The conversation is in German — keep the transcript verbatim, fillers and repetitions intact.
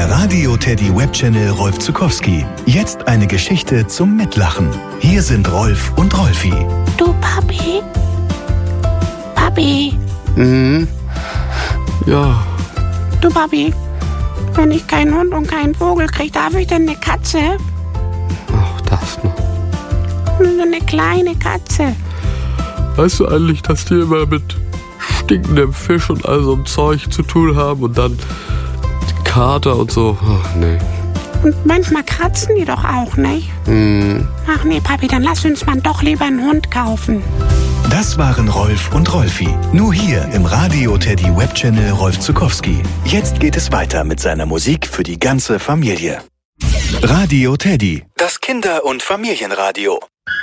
Der Radio Teddy Webchannel Rolf Zuckowski. Jetzt eine Geschichte zum Mitlachen. Hier sind Rolf und Rolfi. Du Papi? Papi? Mhm. Ja. Du Papi, wenn ich keinen Hund und keinen Vogel kriege, darf ich denn eine Katze? Ach, das noch. So eine kleine Katze. Weißt du eigentlich, dass die immer mit stinkendem Fisch und all so einem Zeug zu tun haben und dann Kater und so? Ach, nee. Und manchmal kratzen die doch auch, nicht? Mhm. Ach nee, Papi, dann lass uns mal doch lieber einen Hund kaufen. Das waren Rolf und Rolfi. Nur hier im Radio Teddy Webchannel Rolf Zuckowski. Jetzt geht es weiter mit seiner Musik für die ganze Familie. Radio Teddy, das Kinder- und Familienradio.